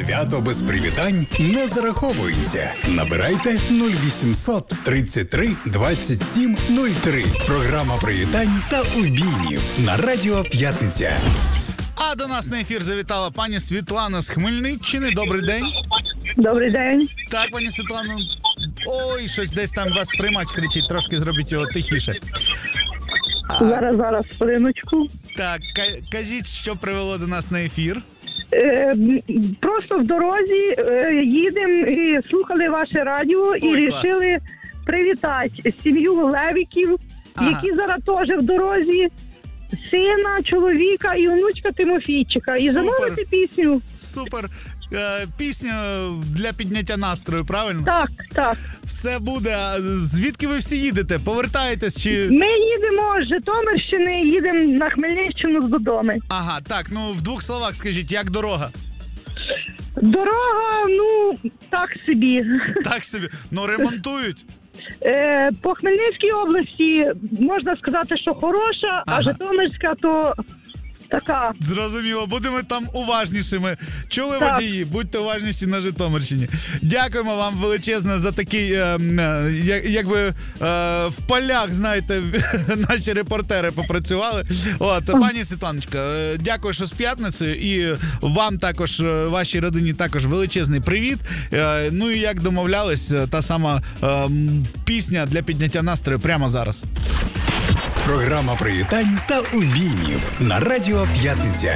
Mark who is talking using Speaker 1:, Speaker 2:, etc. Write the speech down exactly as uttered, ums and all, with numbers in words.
Speaker 1: Свято без привітань не зараховується. Набирайте нуль вісімсот тридцять три двадцять сім нуль три. Програма привітань та обіймів на Радіо П'ятниця.
Speaker 2: А до нас на ефір завітала пані Світлана з Хмельниччини. Добрий день.
Speaker 3: Добрий день.
Speaker 2: Так, пані Світлано. Ой, щось десь там вас приймач кричить, трошки зробіть його тихіше. А,
Speaker 3: Зараз, зараз, хвилиночку.
Speaker 2: Так, ка- кажіть, що привело до нас на ефір.
Speaker 3: Е, просто в дорозі е, їдемо і слухали ваше радіо.
Speaker 2: Ой,
Speaker 3: і
Speaker 2: клас.
Speaker 3: вирішили привітати сім'ю Левіків,
Speaker 2: Ага.
Speaker 3: які зараз теж в дорозі, сина, чоловіка і онучка Тимофійчика. І
Speaker 2: Супер.
Speaker 3: замовити пісню.
Speaker 2: Супер. Е, Пісня для підняття настрою, правильно?
Speaker 3: Так, так.
Speaker 2: Все буде. А звідки ви всі їдете? Повертаєтесь чи...
Speaker 3: Ми їдемо з Житомирщини, їдемо на Хмельниччину додому.
Speaker 2: Ага, так, ну в двох словах скажіть, як дорога?
Speaker 3: Дорога, ну, так собі.
Speaker 2: Так собі. Ну ремонтують.
Speaker 3: Е, по Хмельницькій області можна сказати, що хороша,
Speaker 2: Ага.
Speaker 3: а Житомирська то така.
Speaker 2: Зрозуміло, будемо там уважнішими. Чули,
Speaker 3: Так.
Speaker 2: водії? Будьте уважніші на Житомирщині. Дякуємо вам величезно за такий, е, е, як- якби е, в полях, знаєте, наші репортери попрацювали. От, пані Світланочка, е, дякую, що з п'ятницею. І вам також, е, вашій родині також величезний привіт. Е, ну і як домовлялись, е, та сама е, м, пісня для підняття настрою прямо зараз.
Speaker 1: Програма привітань та обіймів на Радіо П'ятниця.